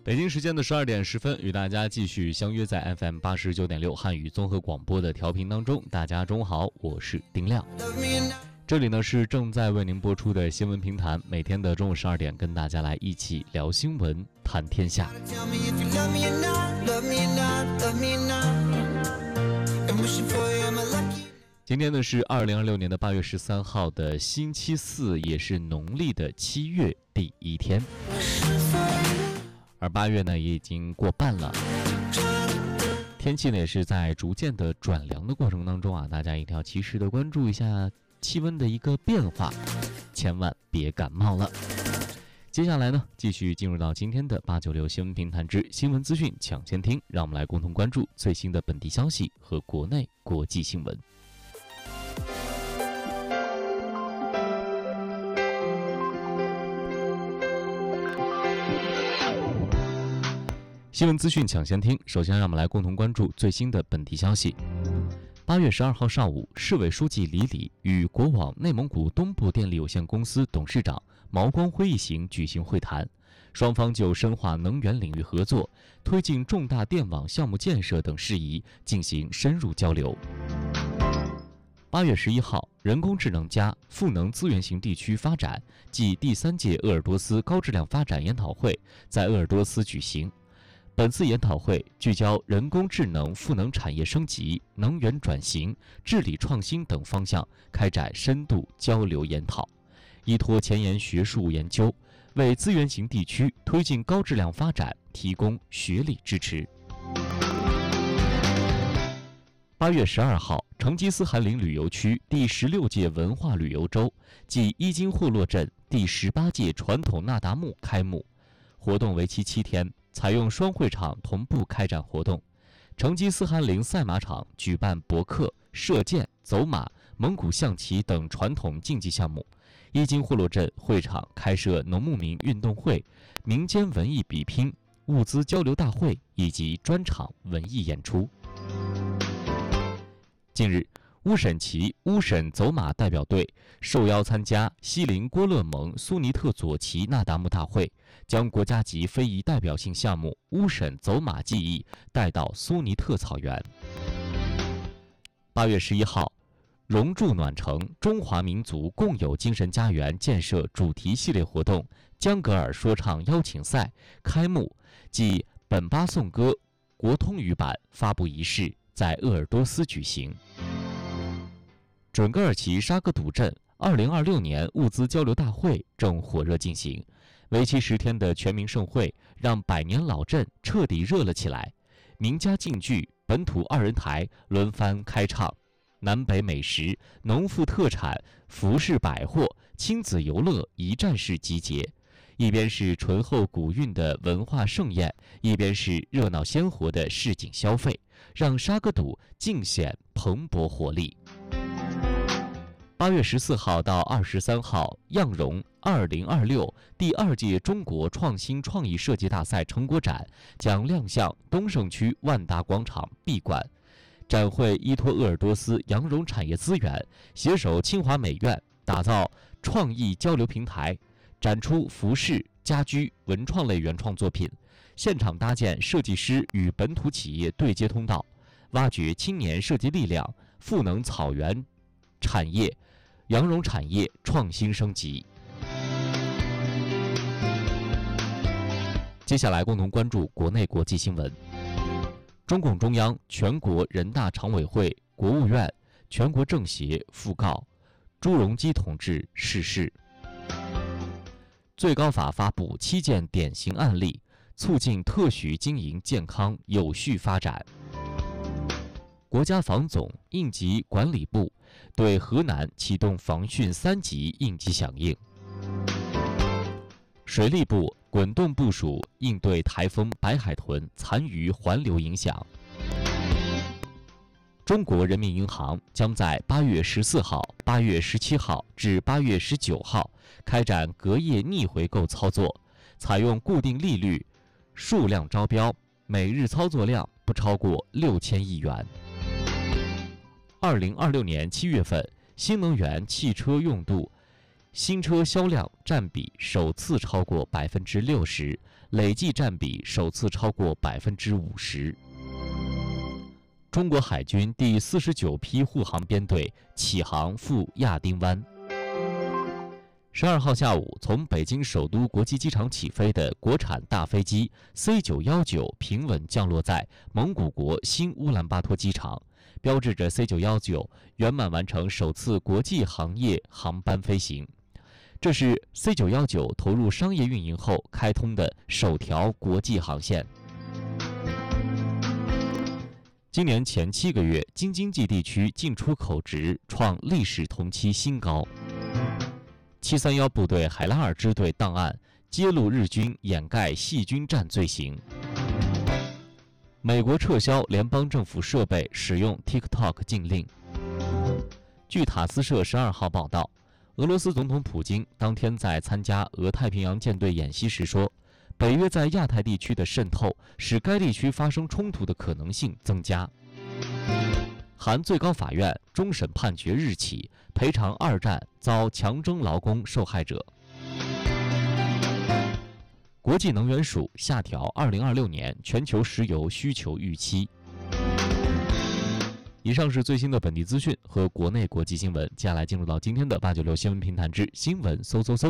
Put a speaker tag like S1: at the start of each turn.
S1: 北京时间的12点10分，与大家继续相约在 FM 89.6汉语综合广播的调频当中。大家中午好，我是丁亮。这里呢是正在为您播出的新闻评弹，每天的中午12点跟大家来一起聊新闻，谈天下。今天呢是2026年的8月13号的星期四，也是农历的7月第一天。而8月呢也已经过半了，天气呢也是在逐渐的转凉的过程当中啊，大家一定要及时的关注一下气温的一个变化，千万别感冒了。接下来呢继续进入到今天的896新闻评弹之新闻资讯抢先听，让我们来共同关注最新的本地消息和国内国际新闻。新闻资讯抢先听，首先让我们来共同关注最新的本地消息。8月12号上午，市委书记李礼与国网内蒙古东部电力有限公司董事长毛光辉一行举行会谈，双方就深化能源领域合作、推进重大电网项目建设等事宜进行深入交流。8月11号，人工智能+赋能资源型地区发展暨第3届鄂尔多斯高质量发展研讨会在鄂尔多斯举行。本次研讨会聚焦人工智能赋能产业升级、能源转型、治理创新等方向，开展深度交流研讨，依托前沿学术研究，为资源型地区推进高质量发展提供学理支持。8月12号，成吉思汗陵旅游区第16届文化旅游周暨伊金霍洛镇第18届传统那达慕开幕，活动为期7天。采用双会场同步开展活动，成吉思汗陵赛马场举办搏克、射箭、走马、蒙古象棋等传统竞技项目，伊金霍洛镇会场开设农牧民运动会、民间文艺比拼、物资交流大会以及专场文艺演出。近日，乌沈旗乌沈走马代表队受邀参加锡林郭勒盟苏尼特左旗那达慕大会，将国家级非遗代表性项目乌沈走马技艺带到苏尼特草原。8月11号，熔铸暖城中华民族共有精神家园建设主题系列活动江格尔说唱邀请赛开幕暨本巴颂歌国通语版发布仪式在鄂尔多斯举行。准噶尔旗沙格赌镇2026年物资交流大会正火热进行，为期10天的全民盛会让百年老镇彻底热了起来。名家竞剧、本土2人台轮番开唱，南北美食、农副特产、服饰百货、亲子游乐一站式集结，一边是醇厚古韵的文化盛宴，一边是热闹鲜活的市井消费，让沙格赌尽显蓬勃活力。8月14号到23号，样容2026第2届中国创新创意设计大赛成果展将亮相东胜区万达广场闭馆。展会依托鄂尔多斯羊绒产业资源，携手清华美院，打造创意交流平台，展出服饰、家居、文创类原创作品，现场搭建设计师与本土企业对接通道，挖掘青年设计力量，赋能草原产业、羊绒产业创新升级。接下来共同关注国内国际新闻。中共中央、全国人大常委会、国务院、全国政协讣告朱镕基同志逝世。最高法发布7件典型案例，促进特许经营健康有序发展。国家防总应急管理部对河南启动防汛3级应急响应。水利部滚动部署应对台风白海豚残余环流影响。中国人民银行将在8月14号、8月17号至8月19号开展隔夜逆回购操作，采用固定利率，数量招标，每日操作量不超过6000亿元。2026年7月份，新能源汽车用度新车销量占比首次超过60%，累计占比首次超过50%。中国海军第49批护航编队启航赴亚丁湾。12号下午，从北京首都国际机场起飞的国产大飞机 C919 平稳降落在蒙古国新乌兰巴托机场，标志着 C919 圆满完成首次国际行业航班飞行。这是 C919 投入商业运营后开通的首条国际航线。今年前7个月，京津冀地区进出口值创历史同期新高。731部队海拉尔支队档案揭露日军掩盖细菌战罪行。美国撤销联邦政府设备使用 TikTok 禁令。据塔斯社12号报道，俄罗斯总统普京当天在参加俄太平洋舰队演习时说，北约在亚太地区的渗透使该地区发生冲突的可能性增加。韩最高法院终审判决日起赔偿2战遭强征劳工受害者。国际能源署下调2026年全球石油需求预期。以上是最新的本地资讯和国内国际新闻，接下来进入到今天的896新闻评谈之新闻搜。